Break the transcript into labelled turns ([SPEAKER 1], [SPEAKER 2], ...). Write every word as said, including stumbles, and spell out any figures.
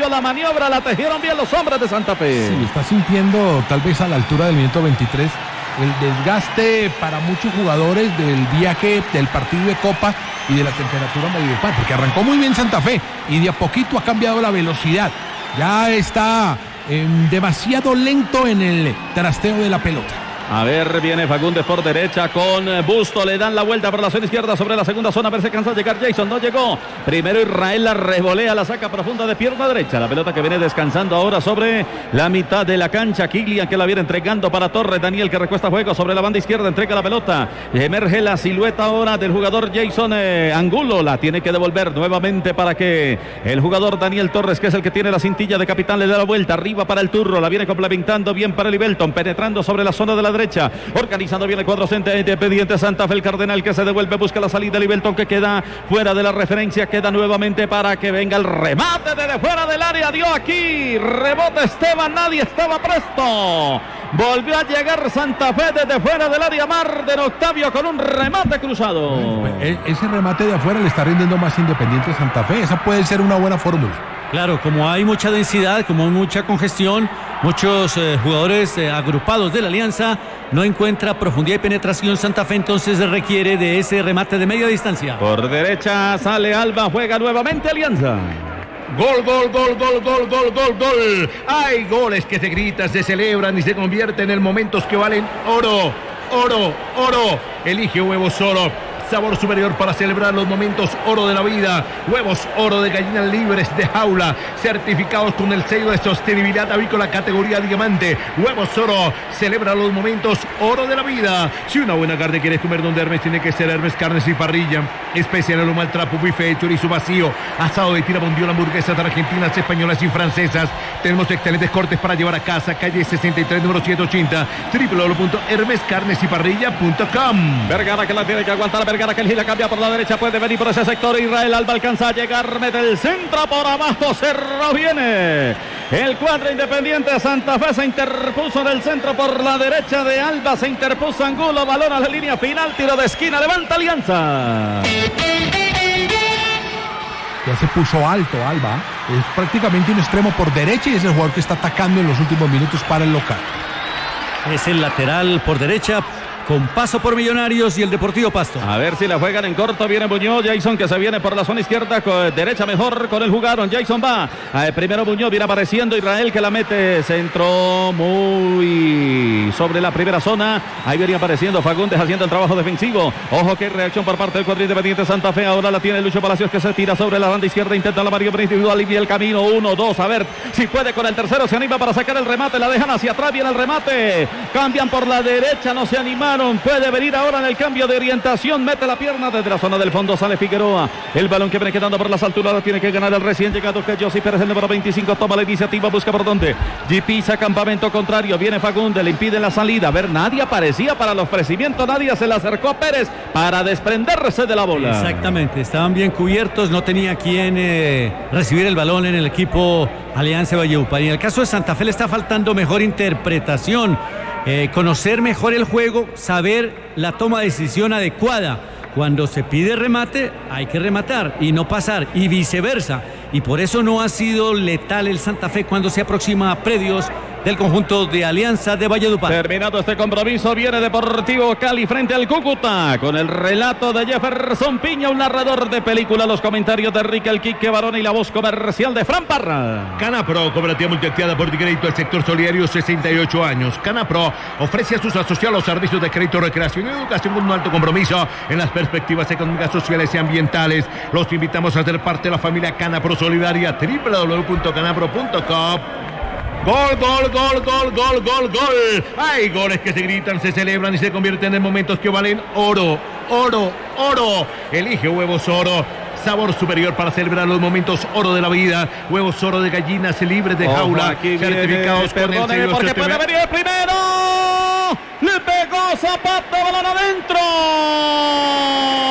[SPEAKER 1] espacio, la maniobra, la tejieron bien los hombres de Santa Fe.
[SPEAKER 2] Sí, está sintiendo tal vez a la altura del minuto veintitrés el desgaste para muchos jugadores del viaje del partido de Copa y de la temperatura medioambiental, porque arrancó muy bien Santa Fe y de a poquito ha cambiado la velocidad. Ya está eh, demasiado lento en el trasteo de la pelota.
[SPEAKER 1] A ver, viene Fagundes por derecha con Busto, le dan la vuelta por la zona izquierda sobre la segunda zona, a ver si alcanza a llegar Jason, no llegó. Primero Israel la revolea, la saca profunda de pierna derecha, la pelota que viene descansando ahora sobre la mitad de la cancha. Kilian que la viene entregando para Torres, Daniel que recuesta juego sobre la banda izquierda, entrega la pelota, emerge la silueta ahora del jugador Jason eh, Angulo, la tiene que devolver nuevamente para que el jugador Daniel Torres, que es el que tiene la cintilla de capitán, le dé la vuelta, arriba para el Turro, la viene complementando bien para el Ibelton, penetrando sobre la zona de la derecha, organizando bien el cuadro centro independiente Santa Fe. El Cardenal que se devuelve, busca la salida, Libelton que queda fuera de la referencia, queda nuevamente para que venga el remate desde fuera del área, dio aquí, rebote Esteban, nadie estaba presto, volvió a llegar Santa Fe desde fuera del área, Marden Octavio con un remate cruzado.
[SPEAKER 2] E- ese remate de afuera le está rindiendo más Independiente Santa Fe, esa puede ser una buena fórmula.
[SPEAKER 3] Claro, como hay mucha densidad, como hay mucha congestión, muchos eh, jugadores eh, agrupados de la Alianza, no encuentra profundidad y penetración Santa Fe, entonces requiere de ese remate de media distancia.
[SPEAKER 1] Por derecha sale Alba, juega nuevamente Alianza.
[SPEAKER 4] Gol, gol, gol, gol, gol, gol, gol, gol. Hay goles que se gritan, se celebran y se convierten en momentos que valen oro, oro, oro. Elige Huevos Oro. Sabor superior para celebrar los momentos oro de la vida. Huevos oro de gallinas libres de jaula, certificados con el sello de sostenibilidad avícola categoría diamante. Huevos oro, celebra los momentos oro de la vida. Si una buena carne quieres comer donde Hermes, tiene que ser Hermes Carnes y Parrilla. Especial en lo maltrapo, buffet, chorizo vacío, asado de tira, bondiola, hamburguesas argentinas, españolas y francesas. Tenemos excelentes cortes para llevar a casa. Calle sesenta y tres, número ciento ochenta, doble u doble u doble u punto hermes carnes y parrilla punto com.
[SPEAKER 1] Vergara que la tiene que aguantar, Vergara que el gira cambia por la derecha, puede venir por ese sector, Israel Alba alcanza a llegar, mete el centro por abajo, cerró, viene el cuadro Independiente Santa Fe, se interpuso en el centro por la derecha de Alba, se interpuso Angulo, balón a la línea final, tiro de esquina, levanta Alianza.
[SPEAKER 2] Ya se puso alto Alba, es prácticamente un extremo por derecha y es el jugador que está atacando en los últimos minutos para el local.
[SPEAKER 3] Es el lateral por derecha, con paso por Millonarios y el Deportivo Pasto.
[SPEAKER 1] A ver si la juegan en corto, viene Muñoz, Jason que se viene por la zona izquierda, con, derecha mejor con él jugaron, Jason va, eh, primero Muñoz, viene apareciendo Israel que la mete, centro muy sobre la primera zona, ahí venía apareciendo Fagundes haciendo el trabajo defensivo, ojo que reacción por parte del cuadro Independiente Santa Fe, ahora la tiene Lucho Palacios que se tira sobre la banda izquierda, intenta la maniobra individual y el camino, uno, dos, a ver si puede con el tercero, se anima para sacar el remate, la dejan hacia atrás, viene el remate, cambian por la derecha, no se animaron, puede venir ahora en el cambio de orientación, mete la pierna desde la zona del fondo, sale Figueroa, el balón que viene quedando por las alturas, lo tiene que ganar el recién llegado que José Pérez, el número veinticinco, toma la iniciativa, busca por dónde, G pisa campamento contrario, viene Fagundes, le impide la salida, a ver, nadie aparecía para el ofrecimiento, nadie se le acercó a Pérez para desprenderse de la bola.
[SPEAKER 3] Exactamente, estaban bien cubiertos, no tenía quien eh, recibir el balón en el equipo Alianza Valledupar, y en el caso de Santa Fe le está faltando mejor interpretación, Eh, conocer mejor el juego, saber la toma de decisión adecuada. Cuando se pide remate, hay que rematar y no pasar, y viceversa. Y por eso no ha sido letal el Santa Fe cuando se aproxima a predios del conjunto de Alianza de Valledupar.
[SPEAKER 1] Terminado este compromiso, viene Deportivo Cali frente al Cúcuta, con el relato de Jefferson Piña, un narrador de película, los comentarios de Enrique El Quique Barona y la voz comercial de Fran Parra.
[SPEAKER 4] Canapro, cooperativa multiactivada por crédito al sector solidario, sesenta y ocho años. Canapro ofrece a sus asociados servicios de crédito, recreación y educación con un alto compromiso en las perspectivas económicas, sociales y ambientales. Los invitamos a ser parte de la familia Canapro Solidaria, doble u doble u doble u punto canapro punto com. Gol, gol, gol, gol, gol, gol, gol. Hay goles que se gritan, se celebran y se convierten en momentos que valen oro, oro, oro. Elige Huevos Oro. Sabor superior para celebrar los momentos oro de la vida. Huevos oro de gallinas libres de jaula,
[SPEAKER 1] Ojo,
[SPEAKER 4] certificados
[SPEAKER 1] viene,
[SPEAKER 4] con el sello
[SPEAKER 1] porque
[SPEAKER 4] C T V.
[SPEAKER 1] puede venir el primero. Le pegó Zapata, balón adentro.